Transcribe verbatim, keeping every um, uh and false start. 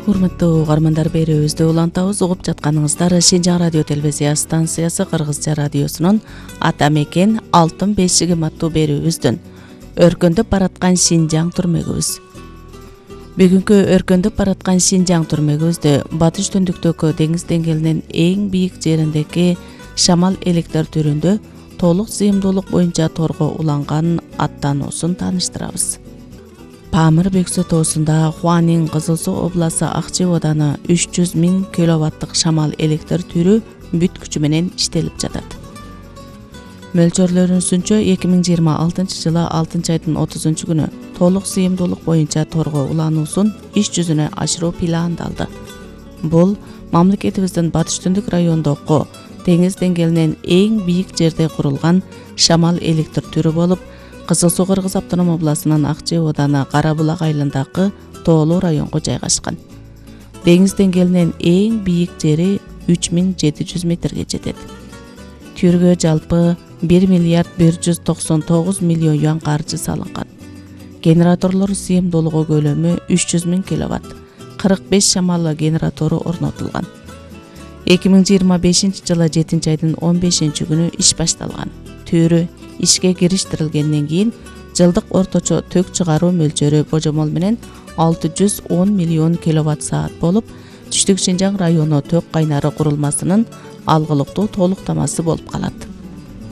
Урматтуу угармандар, берүүбүздү улантабыз. Угуп жатканыңыздар Шинжаң радио телевизия станциясы Кыргызча радиосунун Ата мекен алтын бешигим аттуу берүүбүздүн өркөндөп бараткан Шинжаң түрмөгүбүз. Бүгүнкү өркөндөп бараткан Шинжаң түрмөгүбүздө батыш түндүктөгү деңиз деңгээлинин эң бийик жериндеги шамал электр түрүндө толук сыйымдуулук боюнча торго уланган аттануусун тааныштырабыз. Памыр бөксө тоосунда Хуанин Кызыл Суу обласы Акчи ооданы үч жүз миң киловаттык шамал электр түрү бүт күчү менен иштелип жатат. Мөлчөрлөрүнүзчө эки миң жыйырма алтынчы жылы алтынчы айдын отузунчу күнү толук сыйымдуулук боюнча торго улануусун иш жүзүнө ашыруу пландалды. Бул мамлекетибиздин батыш түндүк райондогу деңиз деңгээлинен эң бийик жерде курулган шамал электр түрү болуп, Кызыл Суу Кыргыз автоном областынын Акчи ооданы Карабулак айылындагы тоолуу районго жайгашкан. Деңиз деңгээлинен эң бийик жери үч миң жети жүз метрге жетет. Түргө жалпы бир миллиард бир жүз токсон тогуз миллион юан каржы салынган. Генераторлор сыйымдуулугу көлөмү үч жүз миң киловатт, кырк беш шамал генератору орнотулган. эки миң жыйырма бешинчи жылы жетинчи айдын он бешинчи күнү иш башталган. Түрү ишке кириштирилгенден кийин жылдык орточо төк чыгаруу мөлчөрү божомол менен алты жүз он миллион киловатт саат болуп, Түштүк Шинжаң району төк кайнары курулмасынын алгылыктуу толуктамасы болуп калат.